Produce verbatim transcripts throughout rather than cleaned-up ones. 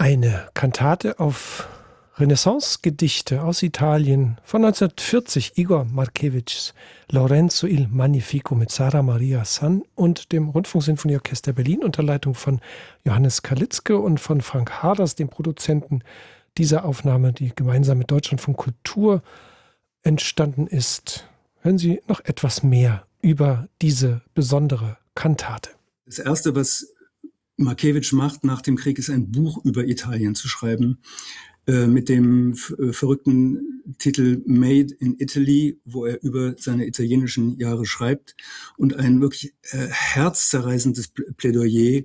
Eine Kantate auf Renaissance-Gedichte aus Italien von neunzehnhundertvierzig, Igor Markewitschs Lorenzo il Magnifico mit Sara Maria San und dem Rundfunksinfonieorchester Berlin unter Leitung von Johannes Kalitzke und von Frank Haders, dem Produzenten dieser Aufnahme, die gemeinsam mit Deutschlandfunk Kultur entstanden ist. Hören Sie noch etwas mehr über diese besondere Kantate. Das Erste, was Markewitsch macht nach dem Krieg, ist ein Buch über Italien zu schreiben, äh, mit dem f- äh, verrückten Titel Made in Italy, wo er über seine italienischen Jahre schreibt und ein wirklich äh, herzzerreißendes Plä- Plädoyer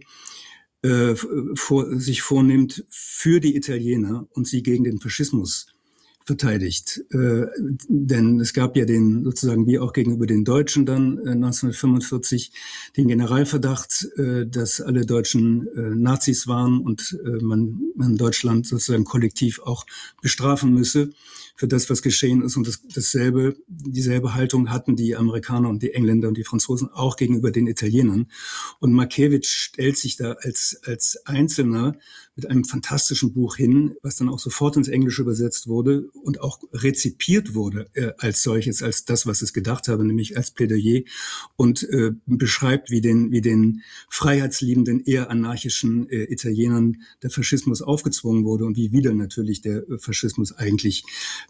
äh, vor, sich vornimmt für die Italiener und sie gegen den Faschismus verteidigt. Äh, denn es gab ja den, sozusagen wie auch gegenüber den Deutschen dann äh, neunzehnhundertfünfundvierzig, den Generalverdacht, äh, dass alle Deutschen äh, Nazis waren und äh, man, man Deutschland sozusagen kollektiv auch bestrafen müsse für das, was geschehen ist. Und das, dasselbe, dieselbe Haltung hatten die Amerikaner und die Engländer und die Franzosen auch gegenüber den Italienern. Und Markewitsch stellt sich da als, als Einzelner mit einem fantastischen Buch hin, was dann auch sofort ins Englische übersetzt wurde und auch rezipiert wurde äh, als solches, als das, was es gedacht habe, nämlich als Plädoyer und äh, beschreibt, wie den, wie den freiheitsliebenden, eher anarchischen äh, Italienern der Faschismus aufgezwungen wurde und wie wieder natürlich der äh, Faschismus eigentlich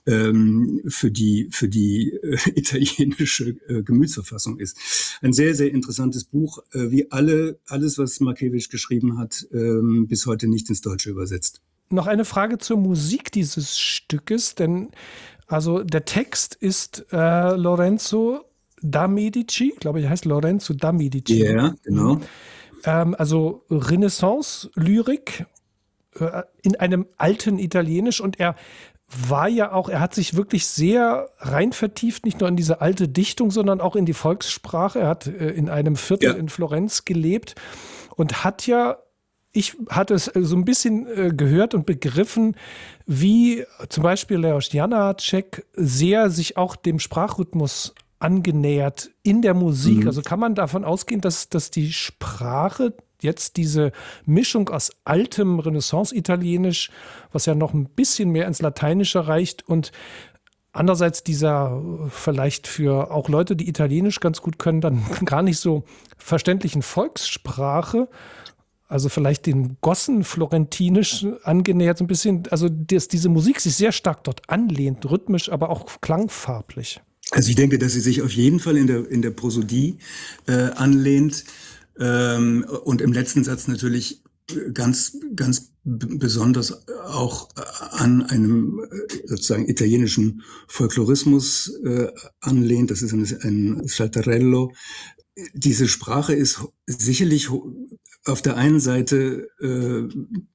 ähm, für die, für die äh, italienische äh, Gemütsverfassung ist. Ein sehr, sehr interessantes Buch, äh, wie alle, alles, was Markewitsch geschrieben hat, ähm, bis heute nicht ins Deutsche übersetzt. Noch eine Frage zur Musik dieses Stückes, denn also der Text ist äh, Lorenzo da Medici, glaube ich, heißt Lorenzo da Medici. Ja, genau. Ähm, also Renaissance-Lyrik äh, in einem alten Italienisch, und er war ja auch, er hat sich wirklich sehr rein vertieft, nicht nur in diese alte Dichtung, sondern auch in die Volkssprache. Er hat äh, in einem Viertel Ja. in Florenz gelebt und hat ja, ich hatte es so ein bisschen äh, gehört und begriffen, wie zum Beispiel Leos Janáček sehr sich auch dem Sprachrhythmus angenähert in der Musik. Mhm. Also kann man davon ausgehen, dass, dass die Sprache jetzt diese Mischung aus altem Renaissance-Italienisch, was ja noch ein bisschen mehr ins Lateinische reicht, und andererseits dieser äh, vielleicht für auch Leute, die Italienisch ganz gut können, dann gar nicht so verständlichen Volkssprache, also vielleicht dem Gossen-Florentinisch angenähert so ein bisschen, also dass diese Musik sich sehr stark dort anlehnt, rhythmisch, aber auch klangfarblich. Also ich denke, dass sie sich auf jeden Fall in der, in der Prosodie äh, anlehnt ähm, und im letzten Satz natürlich ganz, ganz b- besonders auch äh, an einem äh, sozusagen italienischen Folklorismus äh, anlehnt. Das ist ein, ein Saltarello. Diese Sprache ist ho- sicherlich ho- auf der einen Seite äh,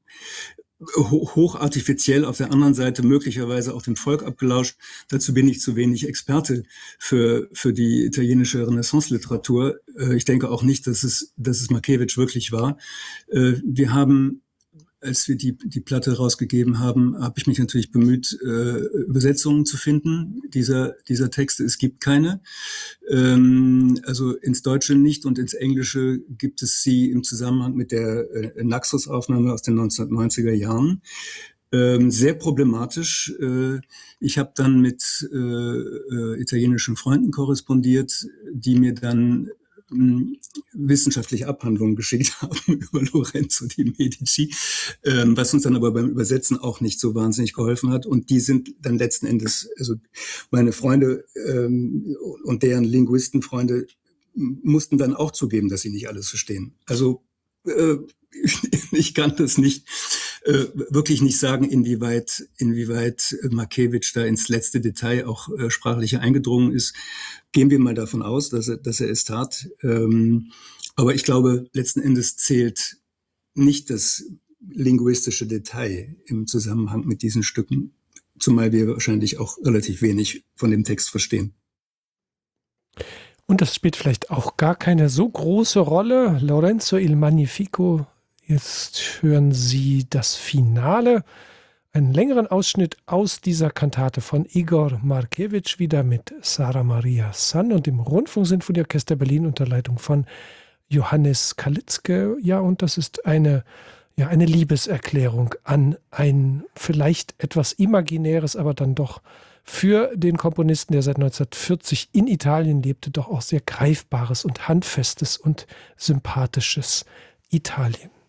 ho- hochartifiziell, auf der anderen Seite möglicherweise auch dem Volk abgelauscht. Dazu bin ich zu wenig Experte für, für die italienische Renaissance-Literatur. Äh, Ich denke auch nicht, dass es, dass es Markewitsch wirklich war. Äh, Wir haben, als wir die, die Platte rausgegeben haben, habe ich mich natürlich bemüht, äh, Übersetzungen zu finden dieser, dieser Texte. Es gibt keine. Ähm, also ins Deutsche nicht, und ins Englische gibt es sie im Zusammenhang mit der äh, Naxos-Aufnahme aus den neunzehnhundertneunziger Jahren. Ähm, sehr problematisch. Äh, ich habe dann mit äh, äh, italienischen Freunden korrespondiert, die mir dann ähm, wissenschaftliche Abhandlungen geschickt haben über Lorenzo di Medici, ähm, was uns dann aber beim Übersetzen auch nicht so wahnsinnig geholfen hat. Und die sind dann letzten Endes, also meine Freunde ähm, und deren Linguistenfreunde mussten dann auch zugeben, dass sie nicht alles verstehen. Also äh, ich kann das nicht äh, wirklich nicht sagen, inwieweit inwieweit Markewitsch da ins letzte Detail auch äh, sprachlich eingedrungen ist. Gehen wir mal davon aus, dass er, dass er es tat. Ähm, aber ich glaube, letzten Endes zählt nicht das linguistische Detail im Zusammenhang mit diesen Stücken, zumal wir wahrscheinlich auch relativ wenig von dem Text verstehen. Und das spielt vielleicht auch gar keine so große Rolle. Lorenzo il Magnifico. Jetzt hören Sie das Finale, einen längeren Ausschnitt aus dieser Kantate von Igor Markewitsch, wieder mit Sara Maria San und dem Rundfunksinfonieorchester Berlin unter Leitung von Johannes Kalitzke. Ja, und das ist eine ja, eine Liebeserklärung an ein vielleicht etwas imaginäres, aber dann doch für den Komponisten, der seit neunzehnhundertvierzig in Italien lebte, doch auch sehr greifbares und handfestes und sympathisches Italien.